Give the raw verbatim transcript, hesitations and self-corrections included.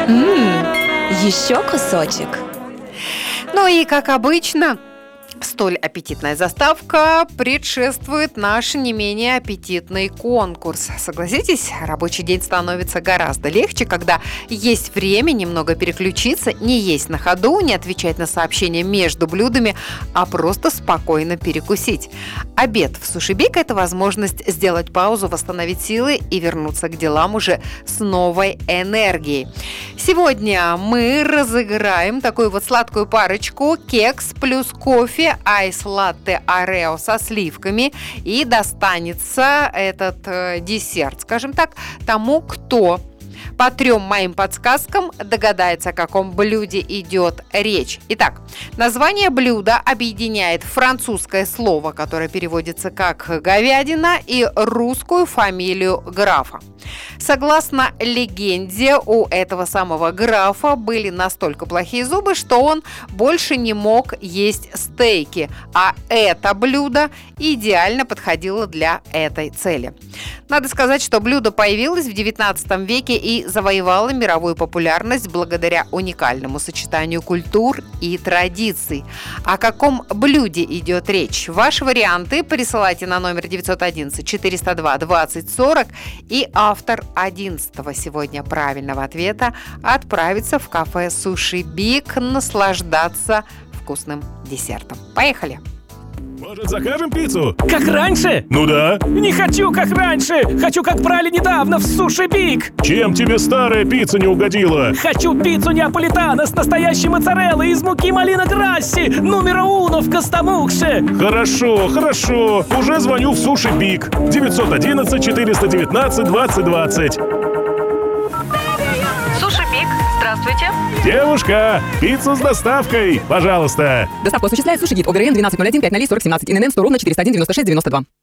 Ммм, еще кусочек. Ну и, как обычно, столь аппетитная заставка предшествует наш не менее аппетитный конкурс. Согласитесь, рабочий день становится гораздо легче, когда есть время немного переключиться, не есть на ходу, не отвечать на сообщения между блюдами, а просто спокойно перекусить. Обед в Суши Биг – это возможность сделать паузу, восстановить силы и вернуться к делам уже с новой энергией. Сегодня мы разыграем такую вот сладкую парочку: кекс плюс кофе, айс-латте Орео со сливками. И достанется этот э, десерт, скажем так, тому, кто по трем моим подсказкам догадается, о каком блюде идет речь. Итак, название блюда объединяет французское слово, которое переводится как говядина, и русскую фамилию графа. Согласно легенде, у этого самого графа были настолько плохие зубы, что он больше не мог есть стейки, а это блюдо идеально подходило для этой цели. Надо сказать, что блюдо появилось в девятнадцатом веке и завоевало мировую популярность благодаря уникальному сочетанию культур и традиций. О каком блюде идет речь? Ваши варианты присылайте на номер девятьсот одиннадцать четыреста два двадцать сорок, и автор одиннадцатого сегодня правильного ответа отправится в кафе Суши Биг наслаждаться вкусным десертом. Поехали! Может, закажем пиццу? Как раньше? Ну да. Не хочу, как раньше. Хочу, как брали недавно в Суши Биг. Чем тебе старая пицца не угодила? Хочу пиццу неаполитано с настоящей моцареллой из муки малина грасси, номера уно в Костомукше. Хорошо, хорошо. Уже звоню в Суши Биг. девятьсот одиннадцать четыреста девятнадцать двадцать двадцать. Суши Биг, здравствуйте. Девушка, пиццу с доставкой, пожалуйста. Доставку осуществляет Суши Гид. ОГРН двенадцать ноль один пять ноль сорок семнадцать. ИНН сто ровно четыреста один девяносто шесть девяносто два.